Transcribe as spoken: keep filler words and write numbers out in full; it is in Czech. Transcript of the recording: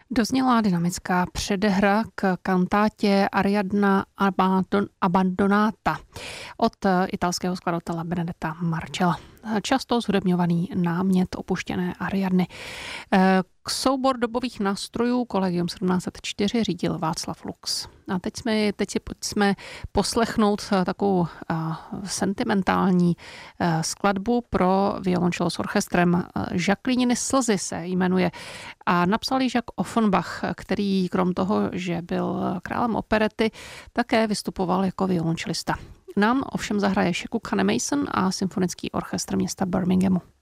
Dozněla dynamická předehra k kantátě Ariadna Abbandonata od italského skladatele Benedetta Marcella. Často zhudebňovaný námět opuštěné Ariadny. K soubor dobových nástrojů Collegium sedmnáct set čtyři řídil Václav Lux. A teď jsme, teď si pojďme poslechnout takovou uh, sentimentální uh, skladbu pro violoncello s orchestrem. Jacquelininy slzy se jmenuje a napsal ji Jacques Offenbach, který krom toho, že byl králem operety, také vystupoval jako violončelista. Nám ovšem zahraje Sheku Kane Mason a symfonický orchestr města Birminghamu.